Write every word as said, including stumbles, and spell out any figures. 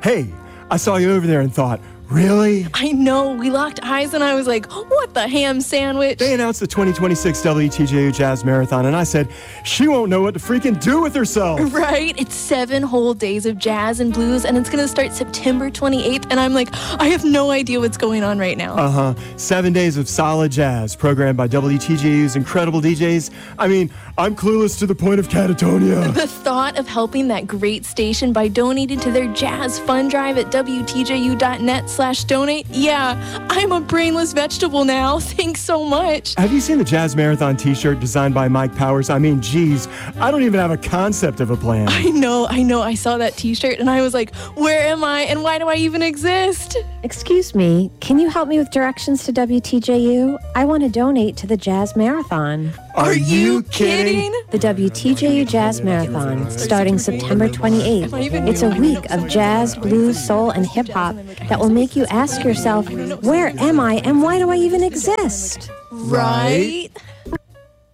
hey, I saw you over there and thought, really? I know. We locked eyes and I was like, what the ham sandwich? They announced the twenty twenty-six W T J U Jazz Marathon, and I said, she won't know what to freaking do with herself. Right? It's seven whole days of jazz and blues, and it's going to start September twenty-eighth, and I'm like, I have no idea what's going on right now. Uh-huh. Seven days of solid jazz, programmed by W T J U's incredible D Js. I mean, I'm clueless to the point of catatonia. The thought of helping that great station by donating to their jazz fund drive at W T J U dot net slash donate. Yeah, I'm a brainless vegetable now. Thanks so much. Have you seen the Jazz Marathon t-shirt designed by Mike Powers? I mean, geez, I don't even have a concept of a plan. I know, I know. I saw that t-shirt and I was like, where am I and why do I even exist? Excuse me, can you help me with directions to W T J U? I want to donate to the Jazz Marathon. Are, Are you kidding? The W T J U Jazz Marathon, starting September twenty-eighth. It's a week of jazz, blues, soul, and hip-hop that will make you ask yourself, where am I and why do I even exist? Right?